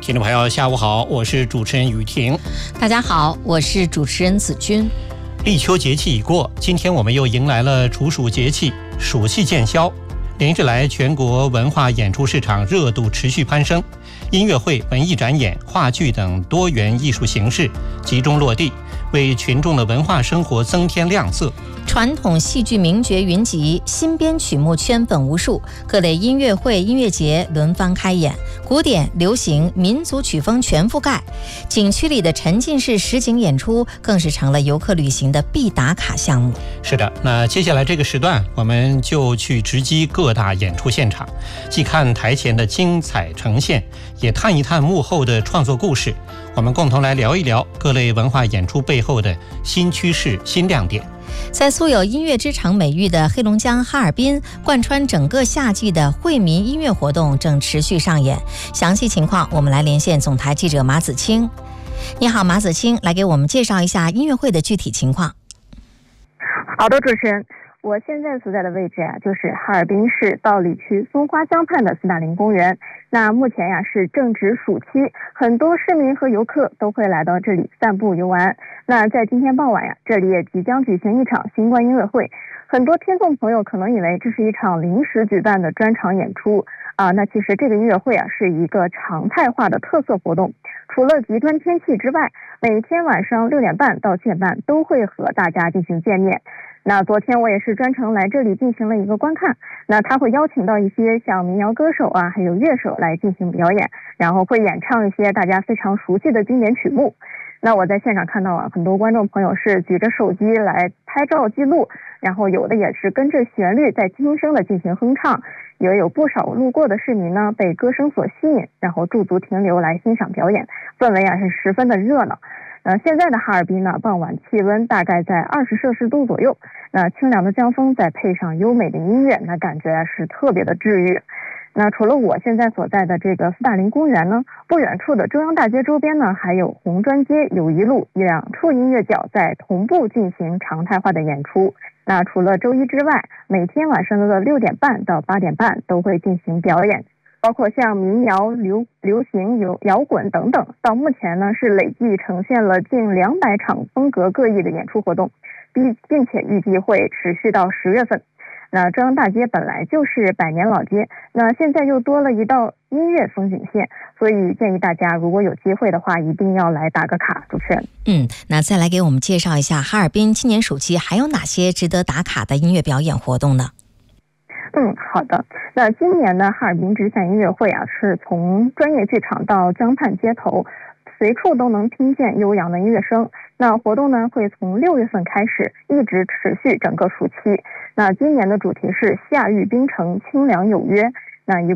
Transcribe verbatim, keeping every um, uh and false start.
听众朋友下午好，我是主持人雨婷。 大家好，我是主持人子君。 立秋节气已过，今天我们又迎来了处暑节气，暑气渐消。连日来，全国文化演出市场热度持续攀升，音乐会、文艺展演、话剧等多元艺术形式集中落地，为群众的文化生活增添亮色。 传统戏剧名角云集，新编曲目圈粉无数，各类音乐会、音乐节轮番开演，古典、流行、民族曲风全覆盖。景区里的沉浸式实景演出更是成了游客旅行的必打卡项目。 是的，那接下来这个时段，我们就去直击各大演出现场，既看台前的精彩呈现，也探一探幕后的创作故事。我们共同来聊一聊各类文化演出背后的新趋势、新亮点。 在素有音乐之城美誉的黑龙江哈尔滨，贯穿整个夏季的惠民音乐活动正持续上演。详细情况，我们来连线总台记者马子清。你好，马子清，来给我们介绍一下音乐会的具体情况。 好的，主持人，我现在所在的位置呀、啊，就是哈尔滨市道里区松花江畔的斯大林公园。那目前呀是正值暑期，很多市民和游客都会来到这里散步游玩。那在今天傍晚呀，这里也即将举行一场新冠音乐会。很多听众朋友可能以为这是一场临时举办的专场演出啊，那其实这个音乐会啊是一个常态化的特色活动。除了极端天气之外，每天晚上六点半到七点半都会和大家进行见面。那昨天我也是专程来这里进行了一个观看，那他会邀请到一些像民谣歌手啊，还有乐手来进行表演，然后会演唱一些大家非常熟悉的经典曲目。那我在现场看到啊，很多观众朋友是举着手机来拍照记录，然后有的也是跟着旋律在轻声的进行哼唱，也有不少路过的市民呢被歌声所吸引，然后驻足停留来欣赏表演，氛围啊是十分的热闹。呃，现在的哈尔滨呢，傍晚气温大概在二十摄氏度左右，那清凉的江风再配上优美的音乐，那感觉是特别的治愈。那除了我现在所在的这个斯大林公园呢，不远处的中央大街周边呢，还有红砖街、友谊路两处音乐角在同步进行常态化的演出。那除了周一之外，每天晚上的六点半到八点半都会进行表演。包括像民谣、流流行、摇摇滚等等，到目前呢是累计呈现了近两百场风格各异的演出活动，并并且预计会持续到十月份。那中央大街本来就是百年老街，那现在又多了一道音乐风景线，所以建议大家如果有机会的话，一定要来打个卡。主持人， 嗯，那再来给我们介绍一下哈尔滨今年暑期还有哪些值得打卡的音乐表演活动呢？ 嗯，好的。那今年呢，哈尔滨直辖音乐会啊，是从专业剧场到江畔街头，随处都能听见悠扬的音乐声。那活动呢，会从六月份开始，一直持续整个暑期。那今年的主题是夏遇冰城，清凉有约。那一